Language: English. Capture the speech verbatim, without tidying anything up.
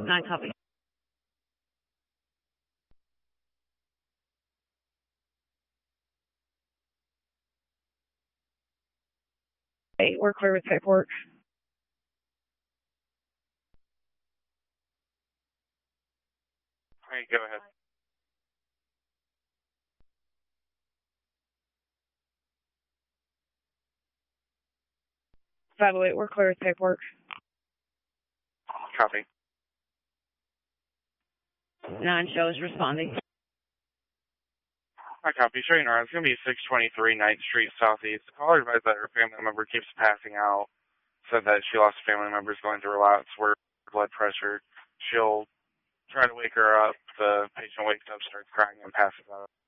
Nine copy. Eight, we're clear with paperwork. All right, go ahead. Five oh eight, we're clear with paperwork. Copy. Nine shows responding. I copy. Showing around. It's going to be six twenty-three ninth Street Southeast. The caller advised that her family member keeps passing out. Said that she lost family members going through relapse where blood pressure. She'll try to wake her up. The patient wakes up, starts crying, and passes out.